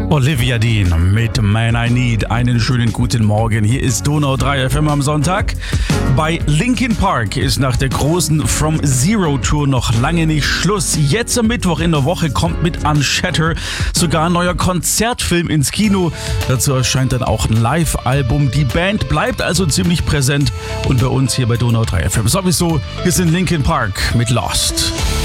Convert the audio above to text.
Olivia Dean mit Man I Need. Einen schönen guten Morgen. Hier ist Donau 3 FM am Sonntag. Bei Linkin Park ist nach der großen From Zero Tour noch lange nicht Schluss. Jetzt am Mittwoch in der Woche kommt mit Unshatter sogar ein neuer Konzertfilm ins Kino. Dazu erscheint dann auch ein Live-Album. Die Band bleibt also ziemlich präsent und bei uns hier bei Donau 3 FM sowieso. Hier sind Linkin Park mit Lost.